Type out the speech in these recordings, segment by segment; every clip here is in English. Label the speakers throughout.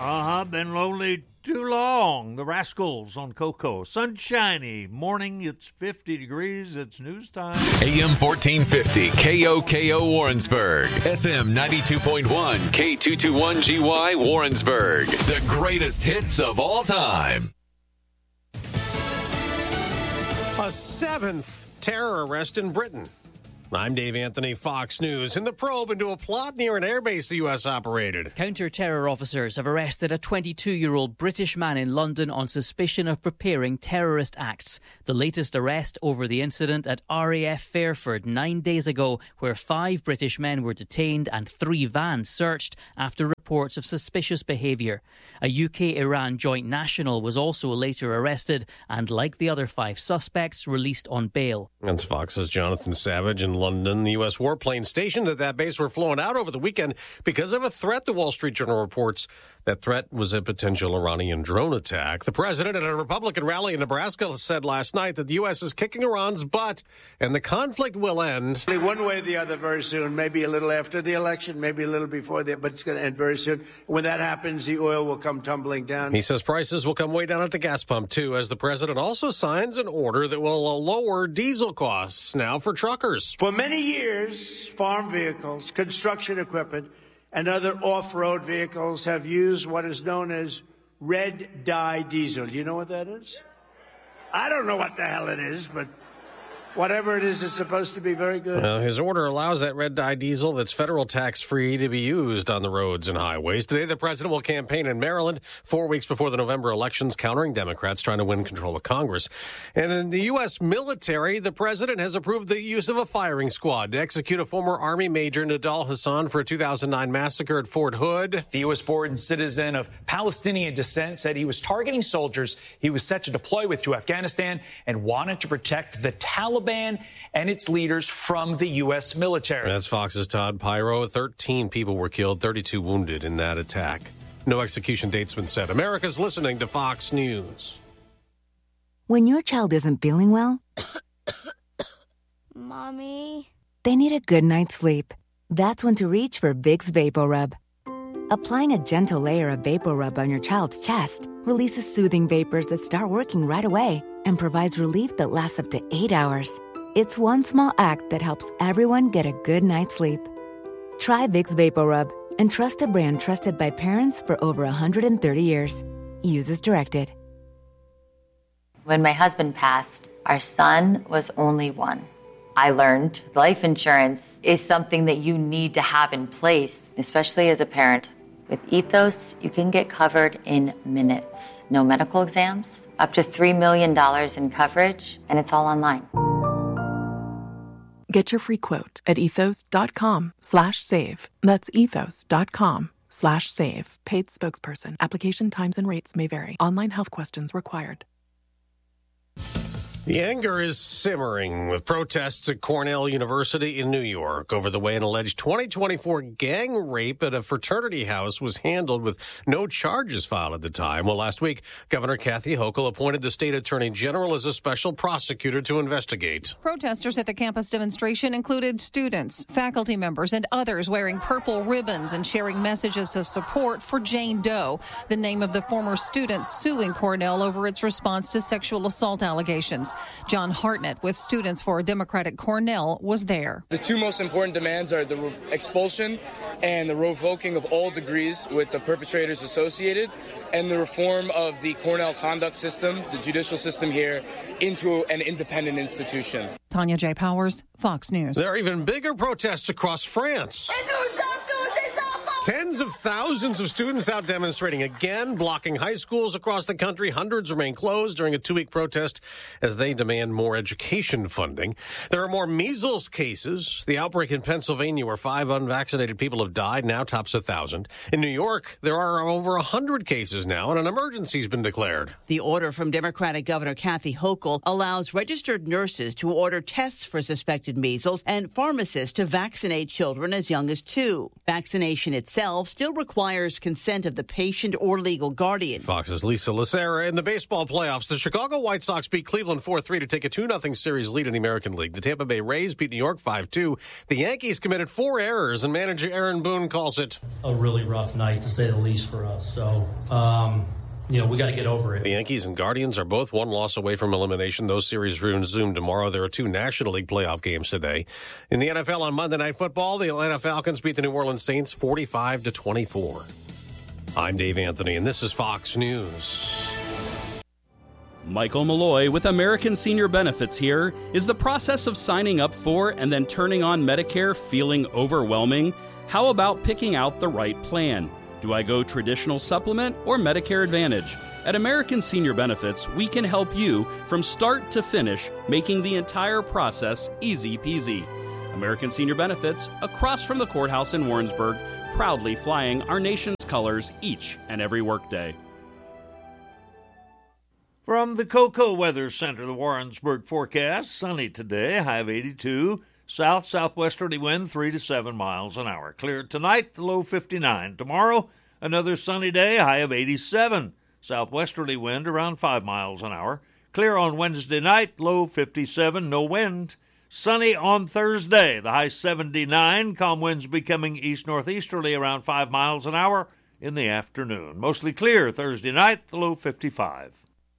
Speaker 1: Been lonely too long. The Rascals on Coco. Sunshiny morning. It's 50 degrees. It's news time.
Speaker 2: AM 1450 KOKO Warrensburg. FM 92.1 K221GY Warrensburg. The greatest hits of all time.
Speaker 3: A seventh terror arrest in Britain. I'm Dave Anthony, Fox News. In the probe into a plot near an airbase the U.S. operated.
Speaker 4: Counter-terror officers have arrested a 22-year-old British man in London on suspicion of preparing terrorist acts. The latest arrest over the incident at RAF Fairford 9 days ago, where 5 British men were detained and 3 vans searched after reports of suspicious behaviour. A UK-Iran joint national was also later arrested and, like the other 5 suspects, released on bail.
Speaker 3: That's Fox's Jonathan Savage. In London, the U.S. warplanes stationed at that base were flown out over the weekend because of a threat. The Wall Street Journal reports that threat was a potential Iranian drone attack. The president at a Republican rally in Nebraska said last night that the U.S. is kicking Iran's butt and the conflict will end.
Speaker 5: One way or the other very soon, maybe a little after the election, maybe a little before that, but it's going to end very soon. When that happens, the oil will come tumbling down.
Speaker 3: He says prices will come way down at the gas pump, too, as the president also signs an order that will lower diesel costs now for truckers.
Speaker 5: For many years, farm vehicles, construction equipment, and other off-road vehicles have used what is known as red dye diesel. You know what that is? I don't know what the hell it is, but whatever it is, it's supposed to be very good.
Speaker 3: Well, his order allows that red dye diesel that's federal tax-free to be used on the roads and highways. Today, the president will campaign in Maryland 4 weeks before the November elections, countering Democrats trying to win control of Congress. And in the U.S. military, the president has approved the use of a firing squad to execute a former Army Major, Nidal Hassan, for a 2009 massacre at Fort Hood.
Speaker 6: The U.S.-born citizen of Palestinian descent said he was targeting soldiers he was set to deploy with to Afghanistan and wanted to protect the Taliban and its leaders from the U.S. military.
Speaker 3: That's Fox's Todd Pyro. 13 people were killed, 32 wounded in that attack. No execution date's been set. America's listening to Fox News.
Speaker 7: When your child isn't feeling well,
Speaker 8: Mommy,
Speaker 7: they need a good night's sleep. That's when to reach for Vicks VapoRub. Applying a gentle layer of VapoRub on your child's chest releases soothing vapors that start working right away and provides relief that lasts up to 8 hours. It's one small act that helps everyone get a good night's sleep. Try Vicks VapoRub and trust a brand trusted by parents for over 130 years. Use as directed.
Speaker 9: When my husband passed, our son was only 1. I learned life insurance is something that you need to have in place, especially as a parent. With Ethos, you can get covered in minutes. No medical exams, up to $3 million in coverage, and it's all online.
Speaker 10: Get your free quote at ethos.com/save. That's ethos.com/save. Paid spokesperson. Application times and rates may vary. Online health questions required.
Speaker 3: The anger is simmering with protests at Cornell University in New York over the way an alleged 2024 gang rape at a fraternity house was handled with no charges filed at the time. Well, last week, Governor Kathy Hochul appointed the state attorney general as a special prosecutor to investigate.
Speaker 11: Protesters at the campus demonstration included students, faculty members, and others wearing purple ribbons and sharing messages of support for Jane Doe, the name of the former student suing Cornell over its response to sexual assault allegations. John Hartnett with Students for a Democratic Cornell was there.
Speaker 12: The two most important demands are the expulsion and the revoking of all degrees with the perpetrators associated, and the reform of the Cornell conduct system, the judicial system here, into an independent institution.
Speaker 11: Tanya J. Powers, Fox News.
Speaker 3: There are even bigger protests across France. Tens of thousands of students out demonstrating again, blocking high schools across the country. Hundreds remain closed during a 2-week protest as they demand more education funding. There are more measles cases. The outbreak in Pennsylvania, where 5 unvaccinated people have died, now tops 1,000. In New York, there are over 100 cases now, and an emergency's been declared.
Speaker 13: The order from Democratic Governor Kathy Hochul allows registered nurses to order tests for suspected measles and pharmacists to vaccinate children as young as 2. Vaccination itself itself still requires consent of the patient or legal guardian.
Speaker 3: Fox's Lisa Lacera. In the baseball playoffs, the Chicago White Sox beat Cleveland 4-3 to take a 2-0 series lead in the American League. The Tampa Bay Rays beat New York 5-2. The Yankees committed 4 errors, and manager Aaron Boone calls it
Speaker 8: a really rough night, to say the least, for us. So, we got to get over it.
Speaker 3: The Yankees and Guardians are both one loss away from elimination. Those series resume tomorrow. There are 2 National League playoff games today. In the NFL on Monday Night Football, the Atlanta Falcons beat the New Orleans Saints 45-24. I'm Dave Anthony, and this is Fox News.
Speaker 14: Michael Malloy with American Senior Benefits here. Is the process of signing up for and then turning on Medicare feeling overwhelming? How about picking out the right plan? Do I go traditional supplement or Medicare Advantage? At American Senior Benefits, we can help you from start to finish, making the entire process easy peasy. American Senior Benefits, across from the courthouse in Warrensburg, proudly flying our nation's colors each and every workday.
Speaker 1: From the Cocoa Weather Center, the Warrensburg forecast, sunny today, high of 82. Southwesterly wind 3 to 7 miles an hour. Clear tonight, the low 59. Tomorrow, another sunny day, high of 87. Southwesterly wind around 5 miles an hour. Clear on Wednesday night, low 57, no wind. Sunny on Thursday, the high 79. Calm winds becoming east-northeasterly around 5 miles an hour in the afternoon. Mostly clear Thursday night, the low 55.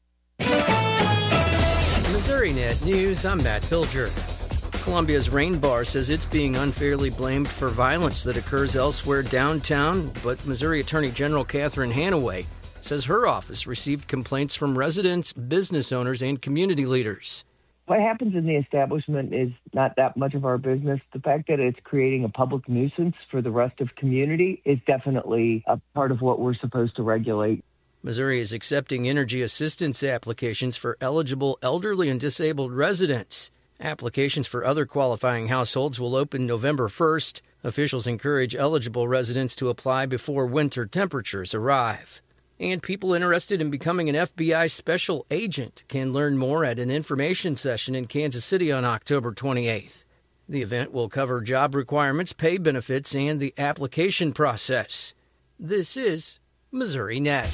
Speaker 15: Missouri Net News, I'm Matt Pilger. Columbia's Rain Bar says it's being unfairly blamed for violence that occurs elsewhere downtown, but Missouri Attorney General Catherine Hanaway says her office received complaints from residents, business owners, and community leaders.
Speaker 16: What happens in the establishment is not that much of our business. The fact that it's creating a public nuisance for the rest of community is definitely a part of what we're supposed to regulate.
Speaker 15: Missouri is accepting energy assistance applications for eligible elderly and disabled residents. Applications for other qualifying households will open November 1st. Officials encourage eligible residents to apply before winter temperatures arrive. And people interested in becoming an FBI special agent can learn more at an information session in Kansas City on October 28th. The event will cover job requirements, pay benefits, and the application process. This is Missouri Net.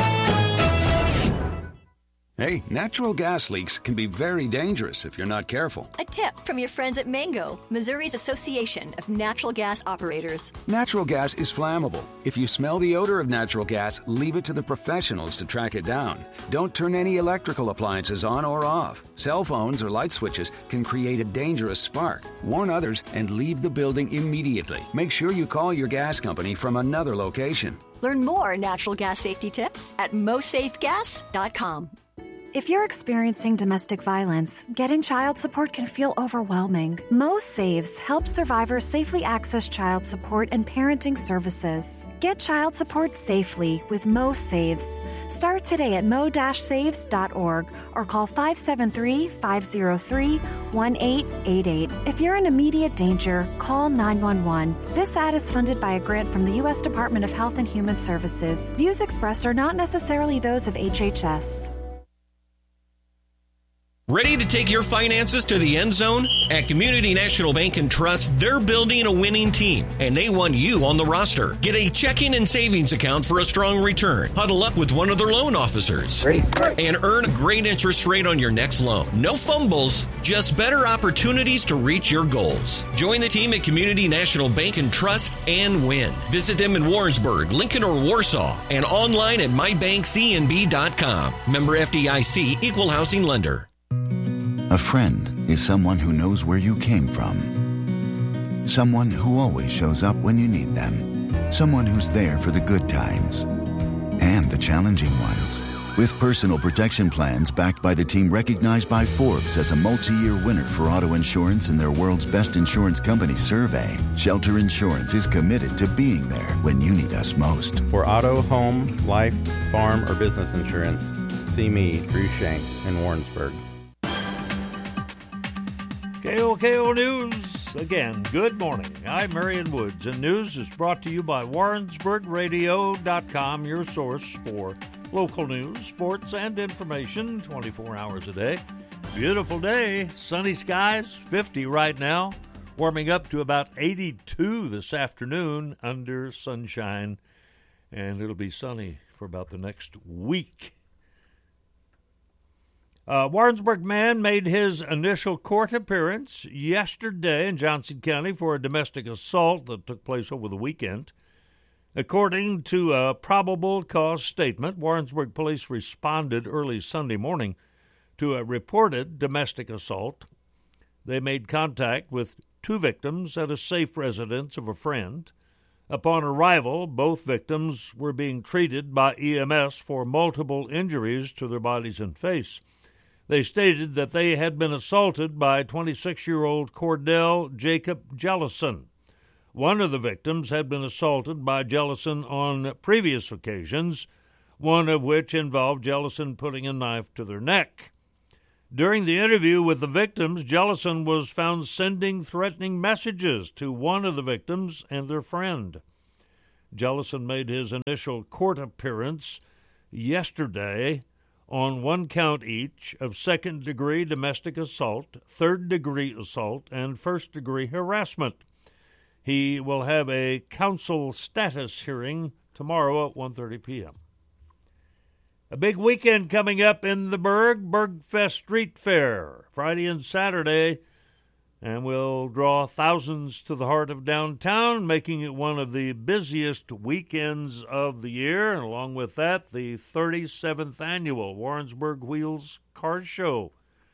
Speaker 17: Hey, natural gas leaks can be very dangerous if you're not careful.
Speaker 18: A tip from your friends at Mango, Missouri's Association of Natural Gas Operators.
Speaker 17: Natural gas is flammable. If you smell the odor of natural gas, leave it to the professionals to track it down. Don't turn any electrical appliances on or off. Cell phones or light switches can create a dangerous spark. Warn others and leave the building immediately. Make sure you call your gas company from another location.
Speaker 18: Learn more natural gas safety tips at mosafegas.com.
Speaker 19: If you're experiencing domestic violence, getting child support can feel overwhelming. Mo Saves helps survivors safely access child support and parenting services. Get child support safely with Mo Saves. Start today at mo-saves.org or call 573-503-1888. If you're in immediate danger, call 911. This ad is funded by a grant from the U.S. Department of Health and Human Services. Views expressed are not necessarily those of HHS.
Speaker 20: Ready to take your finances to the end zone? At Community National Bank and Trust, they're building a winning team, and they want you on the roster. Get a checking and savings account for a strong return. Huddle up with one of their loan officers. And earn a great interest rate on your next loan. No fumbles, just better opportunities to reach your goals. Join the team at Community National Bank and Trust and win. Visit them in Warrensburg, Lincoln, or Warsaw, and online at mybankcnb.com. Member FDIC, Equal Housing Lender.
Speaker 21: A friend is someone who knows where you came from. Someone who always shows up when you need them. Someone who's there for the good times and the challenging ones. With personal protection plans backed by the team recognized by Forbes as a multi-year winner for auto insurance in their World's Best Insurance Company survey, Shelter Insurance is committed to being there when you need us most.
Speaker 22: For auto, home, life, farm, or business insurance, see me, Drew Shanks, in Warrensburg.
Speaker 1: KOKO News. Again, good morning. I'm Marion Woods, and news is brought to you by WarrensburgRadio.com, your source for local news, sports, and information 24 hours a day. Beautiful day, sunny skies, 50 right now. warming up to about 82 this afternoon under sunshine, and it'll be sunny for about the next week. Warrensburg man made his initial court appearance yesterday in Johnson County for a domestic assault that took place over the weekend. According to a probable cause statement, Warrensburg police responded early Sunday morning to a reported domestic assault. They made contact with two victims at a safe residence of a friend. Upon arrival, both victims were being treated by EMS for multiple injuries to their bodies and face. They stated that they had been assaulted by 26-year-old Cordell Jacob Jellison. One of the victims had been assaulted by Jellison on previous occasions, one of which involved Jellison putting a knife to their neck. During the interview with the victims, Jellison was found sending threatening messages to one of the victims and their friend. Jellison made his initial court appearance yesterday on one count each of second-degree domestic assault, third-degree assault, and first-degree harassment. He will have a counsel status hearing tomorrow at 1:30 p.m. A big weekend coming up in the Bergfest Street Fair, Friday and Saturday, and will draw thousands to the heart of downtown, making it one of the busiest weekends of the year. And along with that, the 37th annual Warrensburg Wheels Car Show.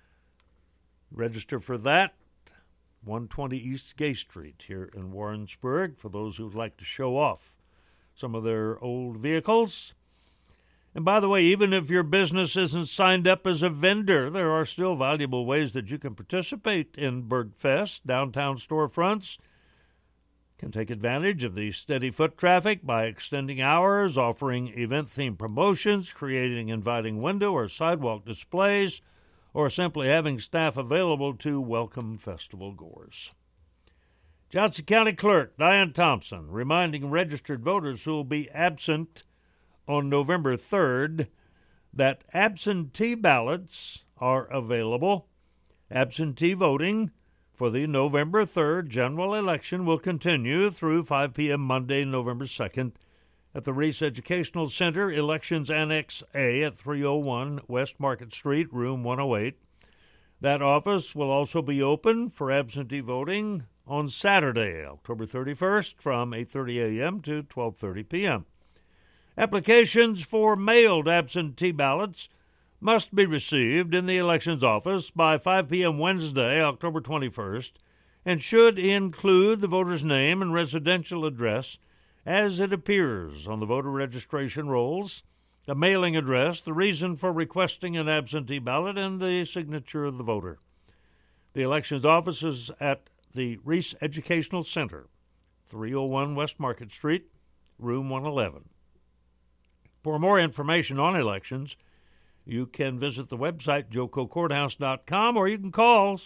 Speaker 1: Register for that, 120 East Gay Street here in Warrensburg, for those who would like to show off some of their old vehicles. And by the way, even if your business isn't signed up as a vendor, there are still valuable ways that you can participate in Bergfest. Downtown storefronts can take advantage of the steady foot traffic by extending hours, offering event-themed promotions, creating inviting window or sidewalk displays, or simply having staff available to welcome festival goers. Johnson County Clerk Diane Thompson reminding registered voters who will be absent on November 3rd that absentee ballots are available. Absentee voting for the November 3rd general election will continue through 5 p.m. Monday, November 2nd at the Reese Educational Center, Elections Annex A at 301 West Market Street, room 108. That office will also be open for absentee voting on Saturday, October 31st from 8:30 a.m. to 12:30 p.m. Applications for mailed absentee ballots must be received in the elections office by 5 p.m. Wednesday, October 21st, and should include the voter's name and residential address as it appears on the voter registration rolls, a mailing address, the reason for requesting an absentee ballot, and the signature of the voter. The elections office is at the Reese Educational Center, 301 West Market Street, room 111. For more information on elections, you can visit the website, jococourthouse.com, or you can call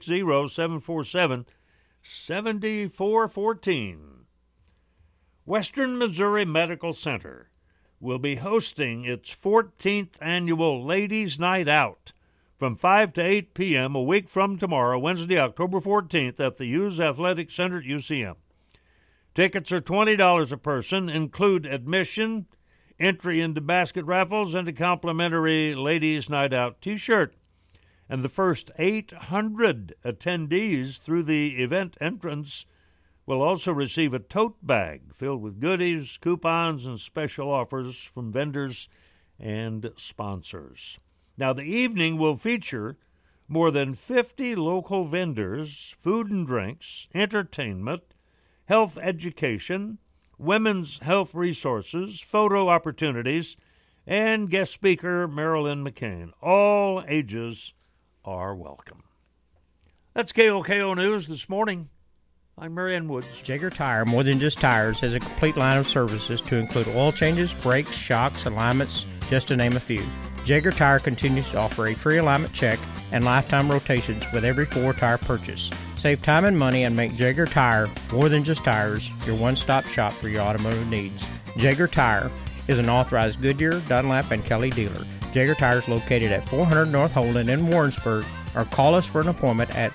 Speaker 1: 660-747-7414. Western Missouri Medical Center will be hosting its 14th annual Ladies' Night Out from 5 to 8 p.m. a week from tomorrow, Wednesday, October 14th, at the Hughes Athletic Center at UCM. Tickets are $20 a person, include admission, entry into basket raffles, and a complimentary Ladies' Night Out T-shirt. And the first 800 attendees through the event entrance will also receive a tote bag filled with goodies, coupons, and special offers from vendors and sponsors. Now, the evening will feature more than 50 local vendors, food and drinks, entertainment, health education, women's health resources, photo opportunities, and guest speaker Marilyn McCain. All ages are welcome. That's KOKO News this morning. I'm Marianne Woods.
Speaker 2: Jaeger Tire, more than just tires, has a complete line of services to include oil changes, brakes, shocks, alignments, just to name a few. Jaeger Tire continues to offer a free alignment check and lifetime rotations with every 4-tire purchase. Save time and money and make Jaeger Tire, more than just tires, your one-stop shop for your automotive needs. Jaeger Tire is an authorized Goodyear, Dunlap, and Kelly dealer. Jaeger Tire is located at 400 North Holden in Warrensburg or call us for an appointment at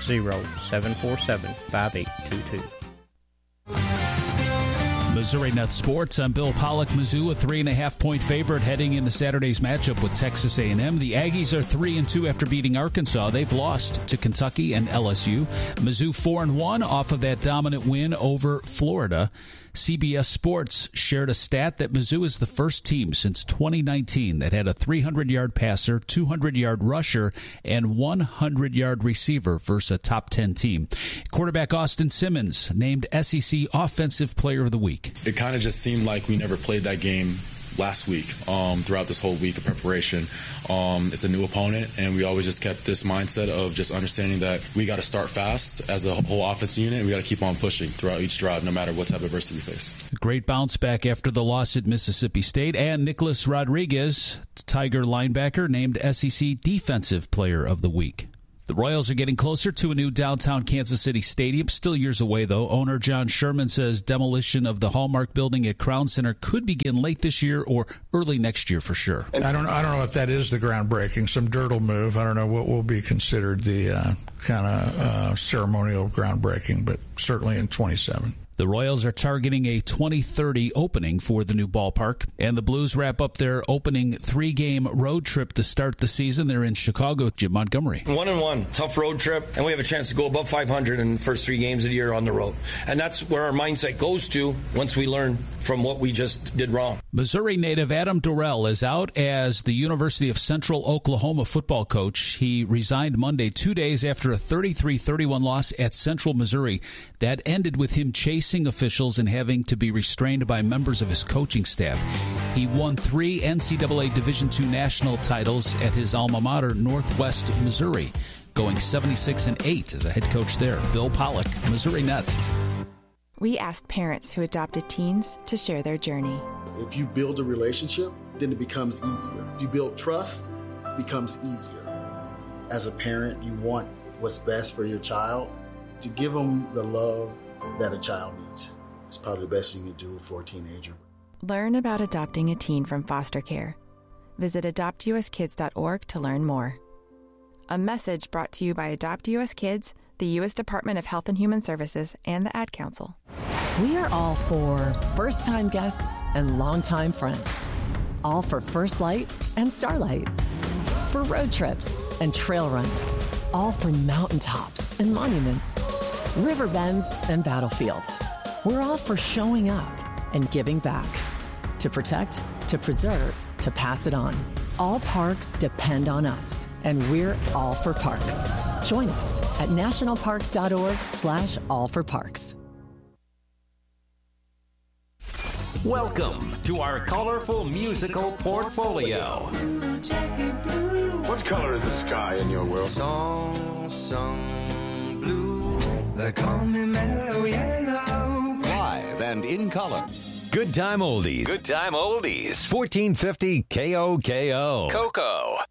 Speaker 2: 660-747-5822.
Speaker 4: Missouri Net Sports. I'm Bill Pollock. Mizzou, a 3.5-point favorite heading into Saturday's matchup with Texas A&M. The Aggies are 3-2 after beating Arkansas. They've lost to Kentucky and LSU. Mizzou 4-1 off of that dominant win over Florida. CBS Sports shared a stat that Mizzou is the first team since 2019 that had a 300-yard passer, 200-yard rusher, and 100-yard receiver versus a top 10 team. Quarterback Austin Simmons named SEC Offensive Player of the Week.
Speaker 5: It kind of just seemed like we never played that game last week, throughout this whole week of preparation. It's a new opponent, and we always just kept this mindset of just understanding that we got to start fast as a whole offensive unit, and we got to keep on pushing throughout each drive, no matter what type of adversity we face.
Speaker 4: Great bounce back after the loss at Mississippi State, and Nicholas Rodriguez, Tiger linebacker, named SEC Defensive Player of the Week. The Royals are getting closer to a new downtown Kansas City stadium. Still years away, though. Owner John Sherman says demolition of the Hallmark building at Crown Center could begin late this year or early next year for sure.
Speaker 23: I don't know if that is the groundbreaking. Some dirt will move. I don't know what will be considered the kind of ceremonial groundbreaking, but certainly in 27.
Speaker 4: The Royals are targeting a 2030 opening for the new ballpark, and the Blues wrap up their opening 3-game road trip to start the season. They're in Chicago. Jim Montgomery.
Speaker 24: 1-1, tough road trip, and we have a chance to go above 500 in the first 3 games of the year on the road. And that's where our mindset goes to once we learn from what we just did wrong.
Speaker 4: Missouri native Adam Dorrell is out as the University of Central Oklahoma football coach. He resigned Monday, 2 days after a 33-31 loss at Central Missouri. That ended with him chasing officials and having to be restrained by members of his coaching staff. He won 3 NCAA Division II national titles at his alma mater, Northwest Missouri, going 76-8 as a head coach there. Bill Pollock, Missouri Net.
Speaker 25: We asked parents who adopted teens to share their journey.
Speaker 26: If you build a relationship, then it becomes easier. If you build trust, it becomes easier. As a parent, you want what's best for your child. To give them the love that a child needs. It's probably the best you can do for a teenager.
Speaker 25: Learn about adopting a teen from foster care. Visit adoptuskids.org to learn more. A message brought to you by Adopt US Kids, the U.S. Department of Health and Human Services, and the Ad Council.
Speaker 27: We are all for first-time guests and longtime friends. All for First Light and Starlight. For road trips and trail runs. All for mountaintops and monuments. River bends and battlefields. We're all for showing up and giving back. To protect, to preserve, to pass it on. All parks depend on us, and we're all for parks. Join us at nationalparks.org/allforparks.
Speaker 28: Welcome to our colorful musical portfolio.
Speaker 29: What color is the sky in your world?
Speaker 28: Blue. They call me mellow yellow.
Speaker 30: Live and in color.
Speaker 29: Good time oldies.
Speaker 30: Good time oldies. 1450 KOKO.
Speaker 29: Coco.